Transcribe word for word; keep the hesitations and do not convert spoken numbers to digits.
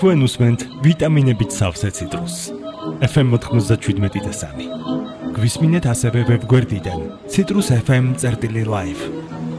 თქვენ უსმენთ ვიტამინებით სავსე ციტრუსს. ეფ ემ ოთხმოცდაშვიდმეტი და სამი. გვისმინეთ ასევე ვებგვერდიდან citrus f m წერტილი live.